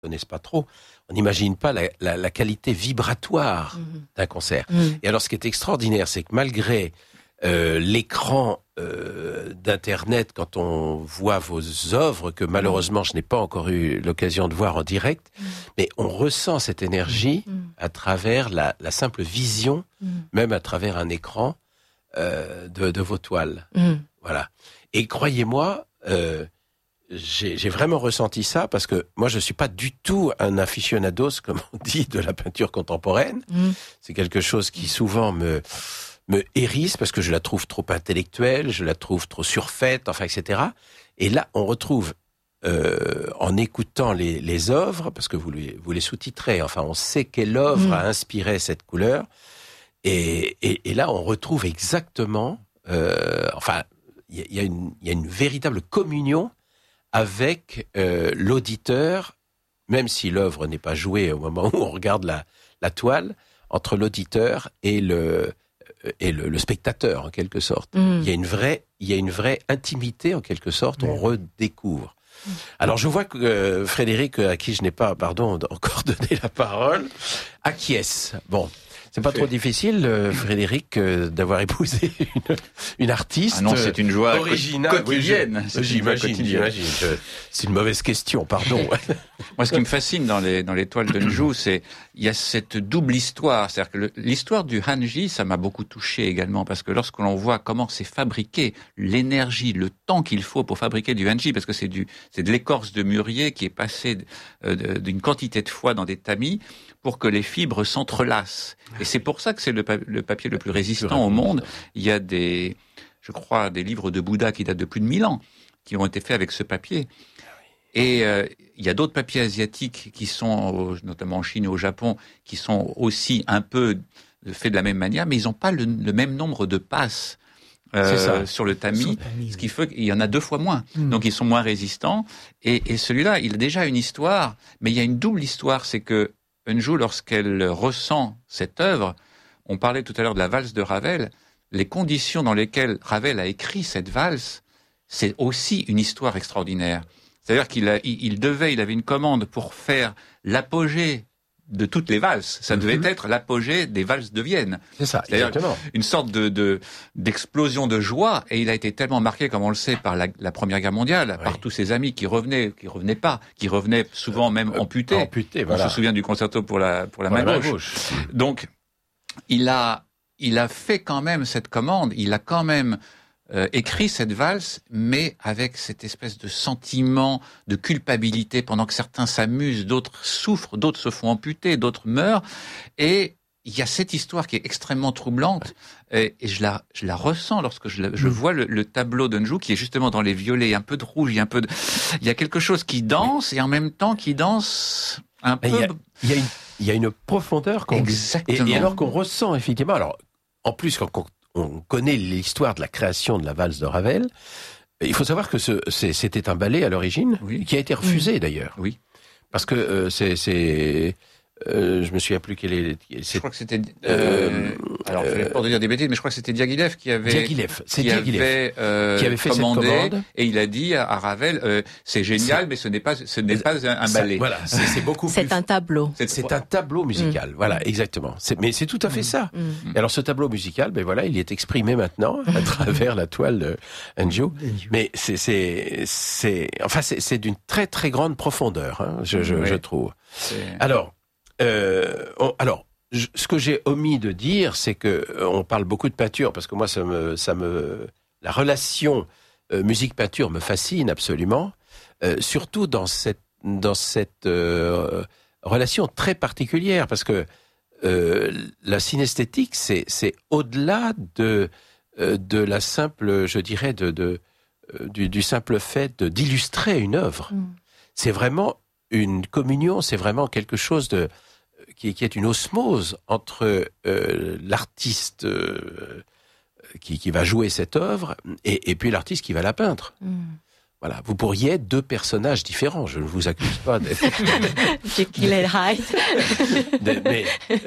connaissent pas trop, on n'imagine pas la qualité vibratoire d'un concert. Et alors, ce qui est extraordinaire, c'est que malgré l'écran d'Internet, quand on voit vos œuvres, que malheureusement je n'ai pas encore eu l'occasion de voir en direct, mais on ressent cette énergie à travers la simple vision, même à travers un écran de vos toiles. Voilà. Et croyez-moi, j'ai vraiment ressenti ça, parce que moi je suis pas du tout un aficionados, comme on dit, de la peinture contemporaine. C'est quelque chose qui souvent me hérisse, parce que je la trouve trop intellectuelle, je la trouve trop surfaite, enfin, etc. Et là, on retrouve, en écoutant les œuvres, parce que vous les sous-titrez, enfin, on sait quelle œuvre a inspiré cette couleur, et là, on retrouve exactement, enfin, il y a une véritable communion avec l'auditeur, même si l'œuvre n'est pas jouée au moment où on regarde la toile, entre l'auditeur et le spectateur, en quelque sorte. Il y a une vraie intimité, en quelque sorte, on redécouvre. Alors, je vois que Frédéric, à qui je n'ai pas, encore donné la parole, acquiesce. Bon. C'est pas trop difficile, Frédéric, d'avoir épousé une artiste. Ah non, c'est une joie originale, quotidienne. Oui, j'imagine. C'est une mauvaise question, pardon. Moi, ce qui me fascine dans les toiles de Njou, c'est il y a cette double histoire. C'est-à-dire que l'histoire du Hanji, ça m'a beaucoup touché également, parce que lorsque l'on voit comment c'est fabriqué, l'énergie, le temps qu'il faut pour fabriquer du Hanji, parce que c'est de l'écorce de mûrier qui est passée d'une quantité de fois dans des tamis pour que les fibres s'entrelacent. Et c'est pour ça que c'est le papier le plus résistant au monde. Il y a je crois, des livres de Bouddha qui datent de plus de 1000 ans, qui ont été faits avec ce papier. Et il y a d'autres papiers asiatiques qui sont, notamment en Chine et au Japon, qui sont aussi un peu faits de la même manière, mais ils n'ont pas le même nombre de passes sur le tamis, ce qui fait qu'il y en a 2 fois moins. Donc ils sont moins résistants. Et celui-là, il a déjà une histoire, mais il y a une double histoire, c'est que Njou, lorsqu'elle ressent cette œuvre, on parlait tout à l'heure de la valse de Ravel, les conditions dans lesquelles Ravel a écrit cette valse, c'est aussi une histoire extraordinaire. C'est-à-dire qu'il avait une commande pour faire l'apogée de toutes les valses. Ça devait être l'apogée des valses de Vienne. C'est ça, c'est-à-dire exactement. Une sorte d'explosion de joie, et il a été tellement marqué, comme on le sait, par la Première Guerre mondiale, par tous ses amis qui revenaient souvent même amputés. Voilà. On se souvient du concerto pour la main gauche. Donc, il a fait quand même cette commande, il a quand même écrit cette valse, mais avec cette espèce de sentiment de culpabilité, pendant que certains s'amusent, d'autres souffrent, d'autres se font amputer, d'autres meurent, et il y a cette histoire qui est extrêmement troublante, et je la ressens lorsque je vois le tableau de Njou, qui est justement dans les violets, un peu de rouge, il y a quelque chose qui danse, et en même temps qui danse un peu... Il y a une profondeur Exactement. Et alors qu'on ressent, effectivement, alors, en plus, quand on connaît l'histoire de la création de la valse de Ravel, il faut savoir que c'était un ballet à l'origine, qui a été refusé d'ailleurs. Oui. Parce que je me souviens plus quel est. Je crois que c'était. Alors, je n'ai pas de dire des bêtises, mais je crois que c'était Diaghilev qui avait fait commandé, cette commande. Et il a dit à Ravel, c'est génial, mais ce n'est pas un ballet. Voilà, c'est beaucoup plus. C'est un tableau. C'est un tableau musical. Voilà, exactement. Mais c'est tout à fait ça. Et alors, ce tableau musical, il est exprimé maintenant à travers la toile de Njou. Mais c'est d'une très très grande profondeur, hein, je trouve. Alors, ce que j'ai omis de dire, c'est que on parle beaucoup de peinture, parce que moi, la relation musique-peinture me fascine absolument, surtout dans cette relation très particulière, parce que la synesthétique, c'est au-delà de la simple, je dirais, du simple fait d'illustrer une œuvre. C'est vraiment une communion, c'est vraiment quelque chose qui est une osmose entre l'artiste qui va jouer cette œuvre et puis l'artiste qui va la peindre. Voilà, vous pourriez être 2 personnages différents. Je ne vous accuse pas d'être Jekyll et Hyde. Mais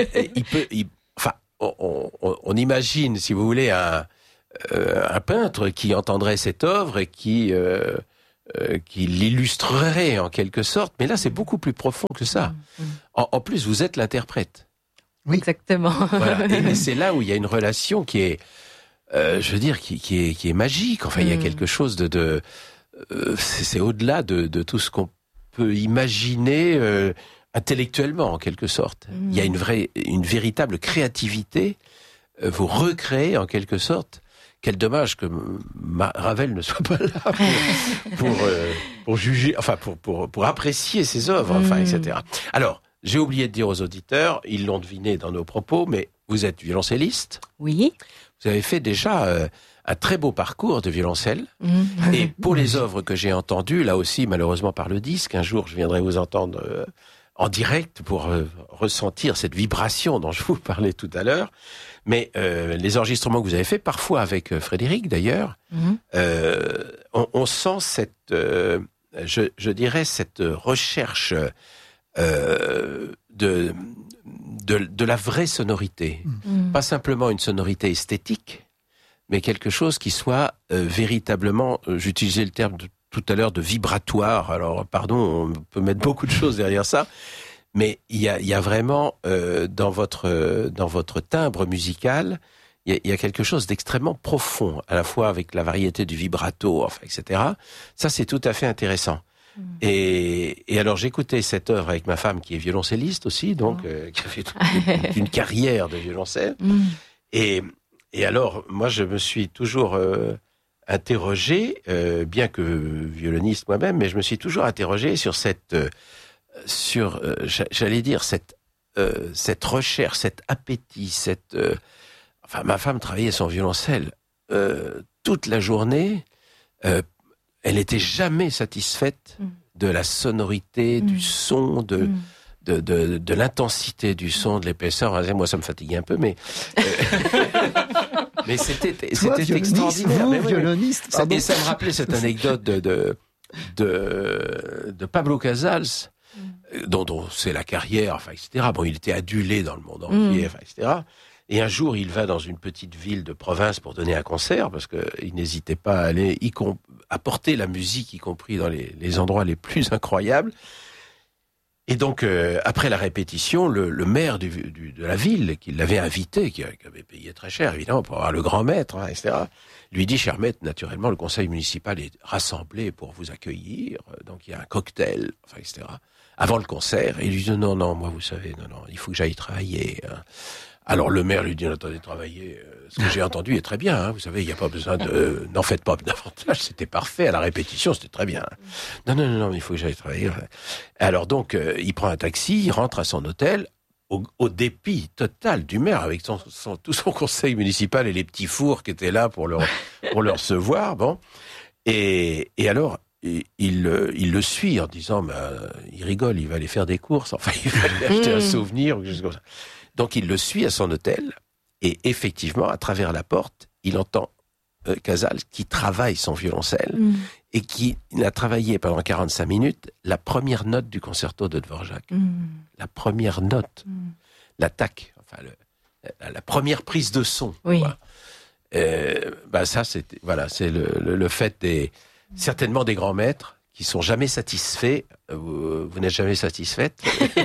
on imagine, si vous voulez, un peintre qui entendrait cette œuvre et qui qui l'illustrerait en quelque sorte, mais là c'est beaucoup plus profond que ça. En plus, vous êtes l'interprète. Oui, exactement. Voilà. Et c'est là où il y a une relation qui est, je veux dire, qui est magique. Enfin, il y a quelque chose c'est au-delà de tout ce qu'on peut imaginer intellectuellement en quelque sorte. Il y a une véritable créativité. Vous recréez en quelque sorte. Quel dommage que Ravel ne soit pas là pour juger, enfin pour apprécier ses œuvres, enfin etc. Alors, j'ai oublié de dire aux auditeurs, ils l'ont deviné dans nos propos, mais vous êtes violoncelliste. Oui. Vous avez fait déjà un très beau parcours de violoncelle. Et pour les œuvres que j'ai entendues, là aussi malheureusement par le disque, un jour je viendrai vous entendre en direct pour ressentir cette vibration dont je vous parlais tout à l'heure. Mais les enregistrements que vous avez faits, parfois avec Frédéric d'ailleurs, on sent cette, je dirais, cette recherche de la vraie sonorité. Pas simplement une sonorité esthétique, mais quelque chose qui soit véritablement, j'utilisais le terme tout à l'heure de vibratoire. Alors, pardon, on peut mettre beaucoup de choses derrière ça. Mais il y a vraiment dans votre timbre musical, il y a quelque chose d'extrêmement profond, à la fois avec la variété du vibrato, enfin, etc. Ça, c'est tout à fait intéressant. Et alors, j'écoutais cette œuvre avec ma femme qui est violoncelliste aussi, donc qui a fait toute une carrière de violoncelle. Et alors, moi, je me suis toujours interrogé, bien que violoniste moi-même, mais je me suis toujours interrogé sur cette j'allais dire cette recherche, cet appétit, enfin ma femme travaillait son violoncelle toute la journée, elle n'était jamais satisfaite de la sonorité, du son, de l'intensité du son, de l'épaisseur. Moi ça me fatiguait un peu, mais mais c'était extraordinaire. Vous, violoniste, pardon. Et ça me rappelait cette anecdote de Pablo Casals, dont c'est la carrière, enfin, etc. Bon, il était adulé dans le monde entier, enfin, etc. Et un jour, il va dans une petite ville de province pour donner un concert, parce qu'il n'hésitait pas à aller apporter la musique, y compris dans les endroits les plus incroyables. Et donc, après la répétition, le maire de la ville, qui l'avait invité, qui avait payé très cher, évidemment, pour avoir le grand maître, hein, etc., lui dit, cher maître, naturellement, le conseil municipal est rassemblé pour vous accueillir, donc il y a un cocktail, enfin, etc., avant le concert. Et il lui dit, non, moi, vous savez, non, il faut que j'aille travailler. Hein. Alors le maire lui dit, attendez, travaillez, ce que j'ai entendu est très bien, hein, vous savez, il n'y a pas besoin n'en faites pas davantage, c'était parfait, à la répétition, c'était très bien. Non, il faut que j'aille travailler. Alors donc, il prend un taxi, il rentre à son hôtel, au dépit total du maire, avec tout son conseil municipal et les petits fours qui étaient là pour le recevoir, bon. Et alors, il le suit en disant, il rigole, il va aller faire des courses, enfin, il va aller acheter un souvenir, ou quelque chose comme ça. Donc il le suit à son hôtel, et effectivement, à travers la porte, il entend Casals qui travaille son violoncelle, et qui a travaillé pendant 45 minutes la première note du concerto de Dvorak. La première note, l'attaque, enfin la première prise de son. Oui. Ça, c'est le fait certainement des grands maîtres qui sont jamais satisfaits. Vous n'êtes jamais satisfaite.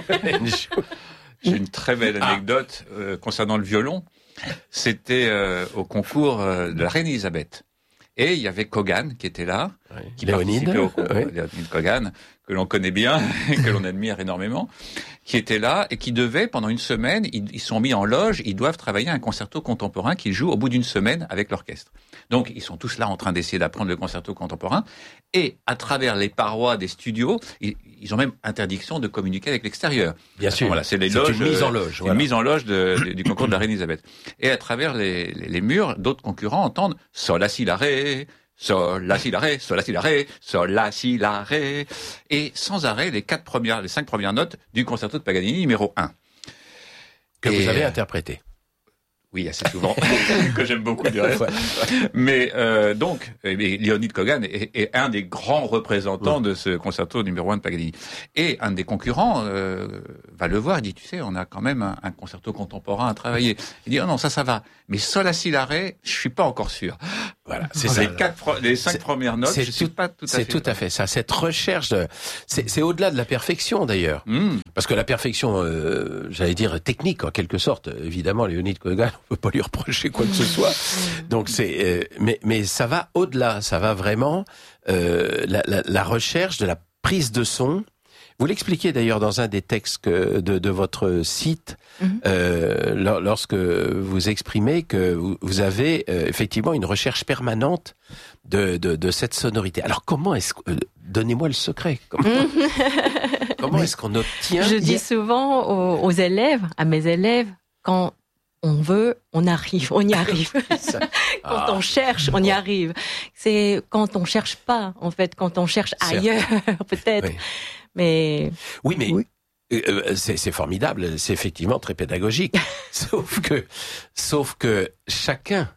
J'ai une très belle anecdote concernant le violon. C'était au concours de la reine Elisabeth. Et il y avait Kogan qui était là, qui participait au concours, Léonid Kogan, que l'on connaît bien, que l'on admire énormément, qui était là et qui devait, pendant une semaine, ils sont mis en loge, ils doivent travailler un concerto contemporain qu'ils jouent au bout d'une semaine avec l'orchestre. Donc, ils sont tous là en train d'essayer d'apprendre le concerto contemporain. Et à travers les parois des studios, ils ont même interdiction de communiquer avec l'extérieur. Bien sûr. Voilà, c'est les loges. Une mise en loge. Une mise en loge du concours de la reine Elisabeth. Et à travers les murs, d'autres concurrents entendent sol, la, si, la, ré, sol, la, si, la, ré, sol, la, si, la, ré, sol, la, si, la, ré. Et sans arrêt, les 5 premières notes du concerto de Paganini numéro 1. Que vous avez interprété. Oui, assez souvent, que j'aime beaucoup du reste. Mais donc, Léonid Kogan est un des grands représentants de ce concerto numéro 1 de Paganini. Et un des concurrents va le voir, il dit, tu sais, on a quand même un concerto contemporain à travailler. Il dit, oh non, ça va. Mais sol, la, si, la, ré, je suis pas encore sûr. Voilà, c'est ça. Les 5 premières notes, je suis pas tout à fait. C'est tout à fait ça. Cette recherche, c'est au-delà de la perfection d'ailleurs, parce que la perfection, j'allais dire technique en quelque sorte. Évidemment, Leonid Kogan, on peut pas lui reprocher quoi que ce soit. Donc mais ça va au-delà. Ça va vraiment la recherche de la prise de son. Vous l'expliquez d'ailleurs dans un des textes de votre site, lorsque vous exprimez que vous avez effectivement une recherche permanente de cette sonorité. Alors comment est-ce que... donnez-moi le secret. Comment est-ce qu'on obtient... Je dis souvent aux élèves, à mes élèves, quand on veut, on arrive, on y arrive. Quand on cherche, on y arrive. C'est quand on cherche pas, en fait, quand on cherche ailleurs, peut-être. Oui. Mais c'est formidable, c'est effectivement très pédagogique. sauf que chacun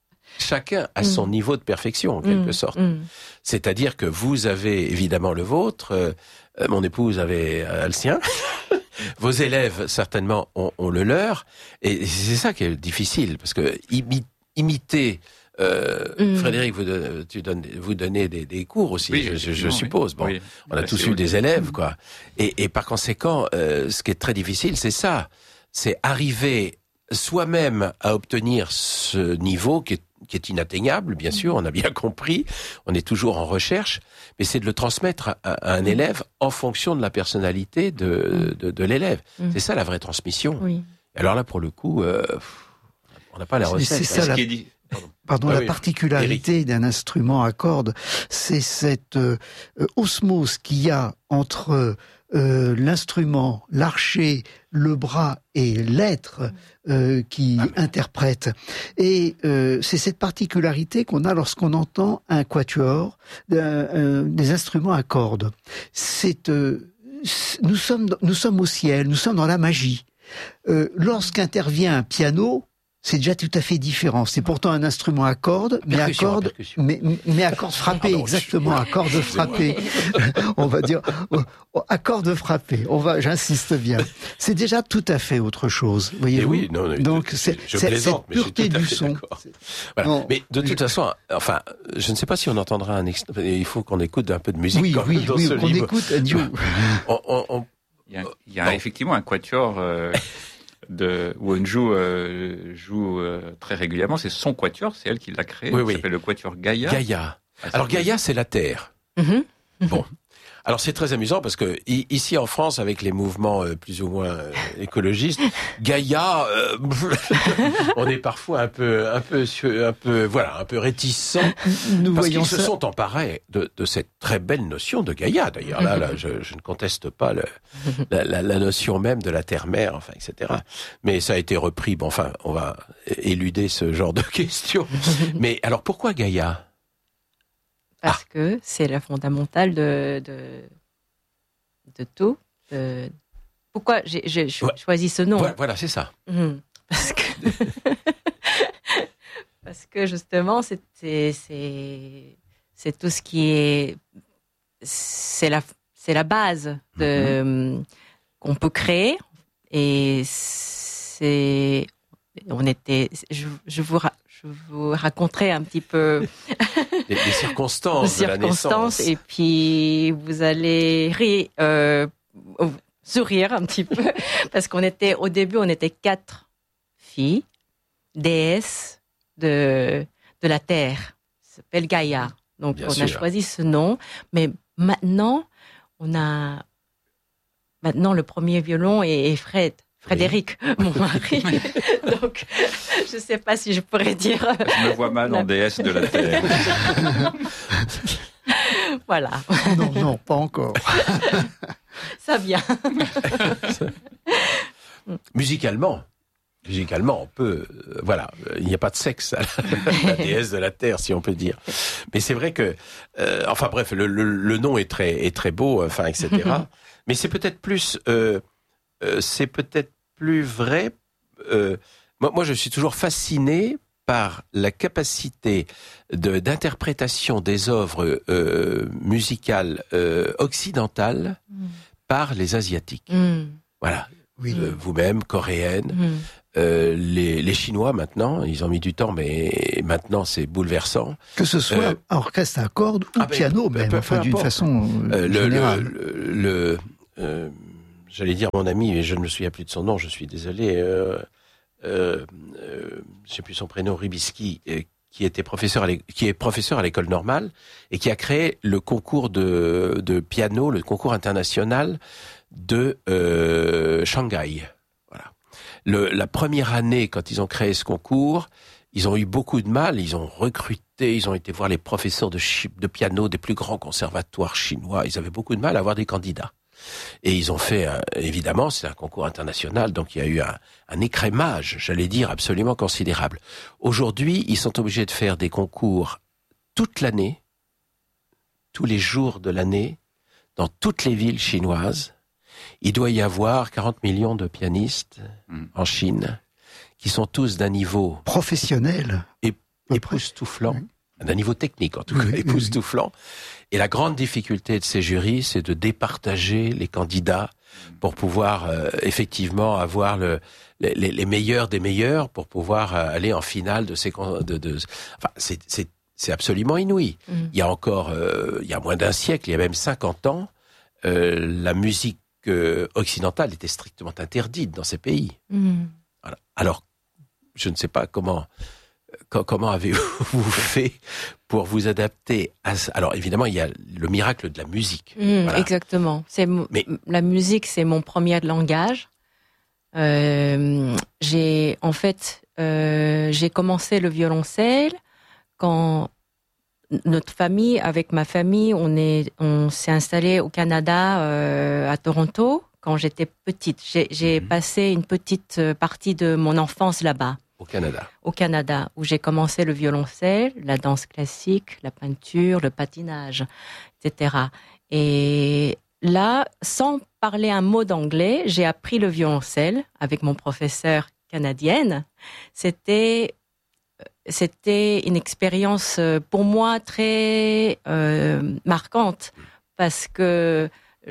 a son niveau de perfection en quelque sorte. C'est-à-dire que vous avez évidemment le vôtre, mon épouse a le sien. Vos élèves certainement ont le leur, et c'est ça qui est difficile parce que imiter. Frédéric, vous donnez des cours aussi, oui, je suppose. Bon, oui, on a tous eu des élèves, quoi. Et par conséquent, ce qui est très difficile, c'est ça. C'est arriver soi-même à obtenir ce niveau qui est inatteignable, bien sûr, on a bien compris. On est toujours en recherche, mais c'est de le transmettre à un élève en fonction de la personnalité de l'élève. C'est ça la vraie transmission. Oui. Alors là, pour le coup, on n'a pas la recette. C'est ça, la particularité d'un instrument à cordes, c'est cette osmose qu'il y a entre l'instrument, l'archet, le bras et l'être qui interprète. Et c'est cette particularité qu'on a lorsqu'on entend un quatuor, des instruments à cordes. Nous sommes au ciel, nous sommes dans la magie. Lorsqu'intervient un piano, c'est déjà tout à fait différent. C'est pourtant un instrument à cordes, mais à cordes frappées, exactement, à cordes frappées. On va dire, à cordes frappées. J'insiste bien. C'est déjà tout à fait autre chose. Voyez-vous. Oui, non, donc c'est cette pureté du son. Voilà. Mais de toute façon, enfin, je ne sais pas si on entendra un extrait. Il faut qu'on écoute un peu de musique. Oui, qu'on écoute. Il y a effectivement un quatuor. Où une joue très régulièrement, c'est son quatuor, c'est elle qui l'a créé. Il s'appelle le quatuor Gaïa. Gaïa. Alors Gaïa, c'est la Terre. Bon. Alors c'est très amusant parce que ici en France, avec les mouvements plus ou moins écologistes, Gaïa, on est parfois un peu réticent parce qu'ils se sont emparés de cette très belle notion de Gaïa. D'ailleurs, là, je ne conteste pas la notion même de la terre-mère, enfin, etc. Mais ça a été repris. Bon, enfin, on va éluder ce genre de questions. Mais alors, pourquoi Gaïa? Parce que c'est la fondamentale de tout. Pourquoi j'ai choisi ce nom? Voilà, c'est ça. Parce que justement, c'est tout ce qui est... C'est la base qu'on peut créer. Et je vous raconterai un petit peu les circonstances de la naissance. Et puis vous allez sourire un petit peu parce au début on était 4 filles, déesses de la terre. Ça s'appelle Gaïa. Donc on a choisi ce nom, mais maintenant le premier violon est Frédéric, mon mari. Donc, je ne sais pas si je pourrais dire... Je me vois mal en déesse de la Terre. Voilà. Non, pas encore. Ça vient. Musicalement, on peut... il n'y a pas de sexe à la déesse de la Terre, si on peut dire. Mais c'est vrai que... enfin bref, le nom est très beau, enfin, etc. Mais c'est peut-être plus... plus vrai. Moi, je suis toujours fasciné par la capacité d'interprétation des œuvres musicales occidentales par les Asiatiques. Voilà. vous-même, coréenne. Les Chinois maintenant, ils ont mis du temps, mais maintenant c'est bouleversant. Que ce soit orchestre à cordes ou piano même, enfin d'une façon générale. J'allais dire mon ami, mais je ne me souviens plus de son nom, je suis désolé. Je sais plus son prénom, Rybicki, qui est professeur à l'école normale et qui a créé le concours de piano, le concours international de Shanghai. La première année, quand ils ont créé ce concours, ils ont eu beaucoup de mal. Ils ont recruté, ils ont été voir les professeurs de piano des plus grands conservatoires chinois. Ils avaient beaucoup de mal à avoir des candidats. Et ils ont fait, évidemment, c'est un concours international, donc il y a eu un écrémage, j'allais dire, absolument considérable. Aujourd'hui, ils sont obligés de faire des concours toute l'année, tous les jours de l'année, dans toutes les villes chinoises. Il doit y avoir 40 millions de pianistes en Chine, qui sont tous d'un niveau professionnel, époustouflant, d'un niveau technique en tout cas, époustouflant. Et la grande difficulté de ces jurys, c'est de départager les candidats pour pouvoir effectivement avoir les meilleurs des meilleurs pour pouvoir aller en finale de ces... Enfin, c'est absolument inouï. Il y a encore, il y a moins d'un siècle, il y a même 50 ans, la musique occidentale était strictement interdite dans ces pays. Voilà. Alors, je ne sais pas comment avez-vous fait pour vous adapter à ça. Alors, évidemment, il y a le miracle de la musique. Voilà. Exactement. La musique, c'est mon premier langage. J'ai commencé le violoncelle quand notre famille, avec ma famille, on s'est installé au Canada, à Toronto, quand j'étais petite. J'ai passé une petite partie de mon enfance là-bas. Au Canada, où j'ai commencé le violoncelle, la danse classique, la peinture, le patinage, etc. Et là, sans parler un mot d'anglais, j'ai appris le violoncelle avec mon professeur canadienne. C'était une expérience pour moi très marquante parce que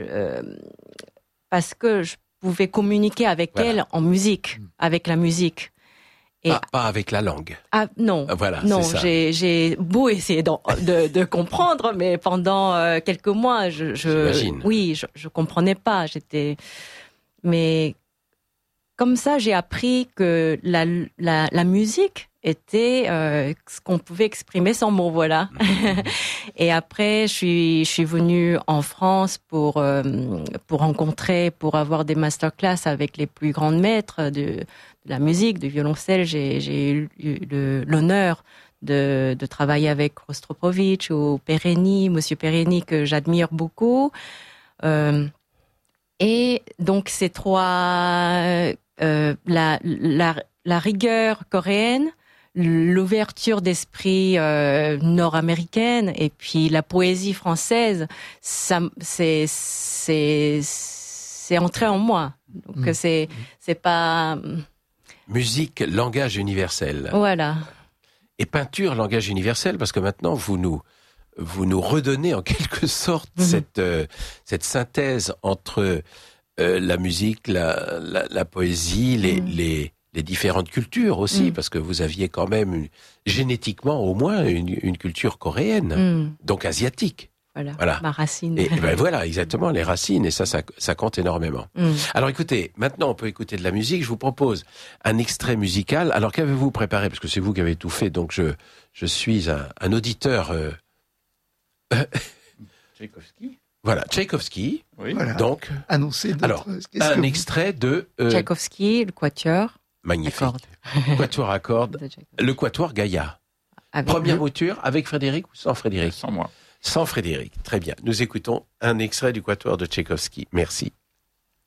je pouvais communiquer avec elle en musique, avec la musique. Et pas avec la langue. Ah non, voilà, non. C'est ça. J'ai beau essayer de comprendre, mais pendant quelques mois, je comprenais pas. Mais comme ça, j'ai appris que la musique était ce qu'on pouvait exprimer sans mots, voilà. Et après, je suis venue en France pour rencontrer, pour avoir des masterclass avec les plus grands maîtres de la musique, du violoncelle. J'ai eu l'honneur de travailler avec Rostropovitch ou Pereni, Monsieur Pereni, que j'admire beaucoup. Et donc ces trois, la rigueur coréenne, l'ouverture d'esprit nord-américaine et puis la poésie française, ça c'est entré en moi. Donc c'est pas musique, langage universel. Voilà. Et peinture, langage universel, parce que maintenant vous nous redonnez en quelque sorte cette synthèse entre la musique, la poésie, les différentes cultures aussi, parce que vous aviez quand même génétiquement au moins une culture coréenne, donc asiatique. Voilà. Ma racine. Et voilà, exactement, les racines, et ça compte énormément. Alors écoutez, maintenant on peut écouter de la musique. Je vous propose un extrait musical. Alors qu'avez-vous préparé? Parce que c'est vous qui avez tout fait, donc je suis un auditeur... Tchaïkovski. Voilà, Tchaïkovski. Oui. Voilà. Donc, annoncer alors, un extrait de... Tchaïkovski, le quatuor. Magnifique. Quatuor à cordes. Le quatuor Gaïa. Première mouture, avec Frédéric ou sans Frédéric? Sans moi. Sans Frédéric. Très bien. Nous écoutons un extrait du quatuor de Tchaïkovski. Merci.